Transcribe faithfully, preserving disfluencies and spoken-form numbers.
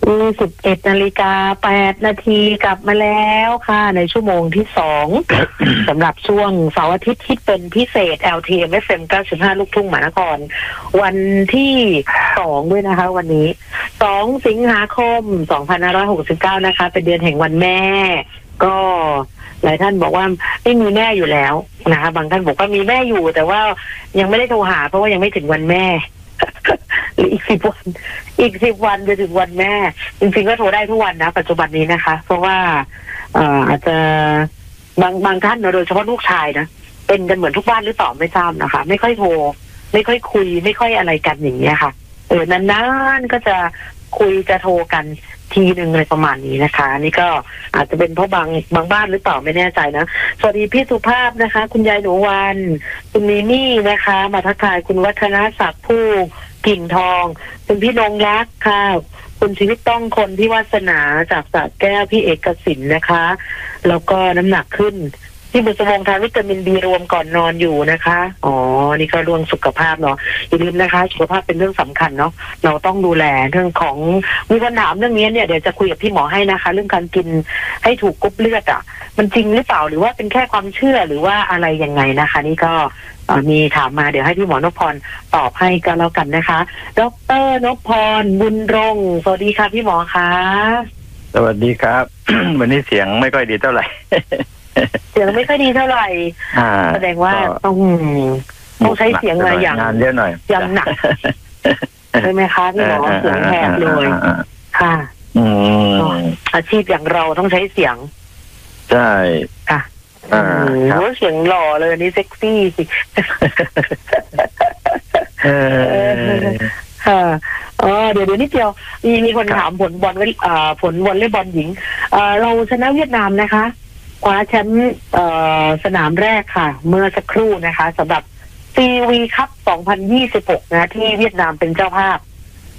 ยี่สิบเอ็ดนาฬิกาแปดนาทีกลับมาแล้วค่ะในชั่วโมงที่สอง สำหรับช่วงเสาร์อาทิตย์ที่เป็นพิเศษ แอล ที เอ็ม เอฟ เอ็ม เก้าสิบห้า ลูกทุ่งมหานครวันที่สองด้วยนะคะวันนี้สองสิงหาคมสองพันห้าร้อยหกสิบเก้านะคะเป็นเดือนแห่งวันแม่ก็หลายท่านบอกว่าไม่มีแม่อยู่แล้วนะคะบางท่านบอกว่ามีแม่อยู่แต่ว่ายังไม่ได้โทรหาเพราะว่ายังไม่ถึงวันแม่ หรืออีกสิบวันอีกสิบวันจะถึงวันแม่จริงๆก็โทรได้ทุกวันนะปัจจุบันนี้นะคะเพราะว่าเอ่ออาจจะบางบางท่านนะโดยเฉพาะลูกชายนะเป็นกันเหมือนทุกบ้านหรือเปล่าไม่ทราบนะคะไม่ค่อยโทรไม่ค่อยคุยไม่ค่อยอะไรกันอย่างเงี้ยค่ะเออนานๆก็จะคุยจะโทรกันทีหนึ่งอะไรประมาณนี้นะคะนี่ก็อาจจะเป็นเพราะบางบางบ้านหรือเปล่าไม่แน่ใจนะสวัสดีพี่สุภาพนะคะคุณยายหนูวันคุณมีมี่นะคะมาทักทายคุณวัฒนศักดิ์ผู้กิ่งทองคุณพี่นงรักค่ะคุณชีวิตต้องคนพี่วาสนาจากสระแก้วพี่เอกสินนะคะแล้วก็น้ำหนักขึ้นที่บุษบงทานวิตามินบีรวมก่อนนอนอยู่นะคะอ๋อนี่ก็เรื่องสุขภาพเนาะอย่าลืมนะคะสุขภาพเป็นเรื่องสำคัญเนาะเราต้องดูแลเรื่องของมีคำถามเรื่องนี้เนี่ยเดี๋ยวจะคุยกับพี่หมอให้นะคะเรื่องการกินให้ถูกกรุ๊ปเลือดอ่ะมันจริงหรือเปล่าหรือว่าเป็นแค่ความเชื่อหรือว่าอะไรยังไงนะคะนี่ก็มีถามมาเดี๋ยวให้พี่หมอนพพรตอบให้กันแล้วกันนะคะดร.นพพรบุญรงค์สวัสดีค่ะพี่หมอคะสวัสดีครับ วันนี้เสียงไม่ค่อยดีเท่าไหร่เสียงไม่ค่อยดีเท่าไหร่แสดงว่าต้องต้องใช้เสียงอะไรอย่างงานเยอะหน่อยอย่างหนักใช่ไหมคะพี่หมอเสียงแหบเลยค่ะอาชีพอย่างเราต้องใช้เสียงใช่ค่ะโอ้เสียงหล่อเลยนี่เซ็กซี่สิค่ะอ๋อเดี๋ยวเดี๋ยวนิดเดียวมีมีคนถามผลบอลอ่าผลวอลเลย์บอลหญิงอ่าเราชนะเวียดนามนะคะคว้าแชมป์สนามแรกค่ะเมื่อสักครู่นะคะสำหรับซีวีคัพสองพันยี่สิบหกนะที่เวียดนามเป็นเจ้าภาพ